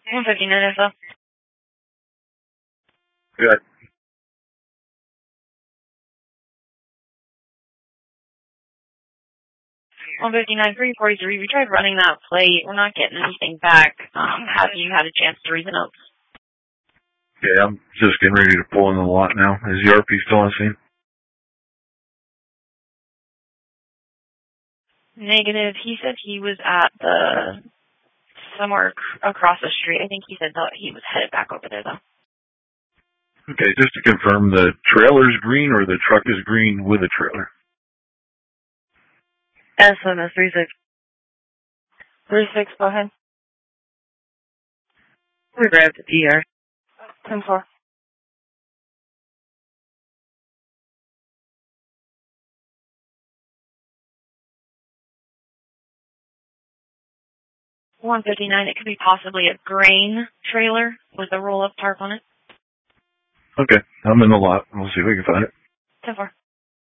159 SO. Good. 159-343. We tried running that plate. We're not getting anything back. Have you had a chance to read the notes? Yeah, I'm just getting ready to pull in the lot now. Is the RP still on scene? Negative. He said he was at somewhere across the street. I think he said that he was headed back over there, though. Okay, just to confirm, the trailer's green or the truck is green with a trailer? SMS 36. 36, go ahead. We grabbed the PR. 10-4. $159. It could be possibly a grain trailer with a roll-up tarp on it. Okay, I'm in the lot. We'll see if we can find it. 10-4.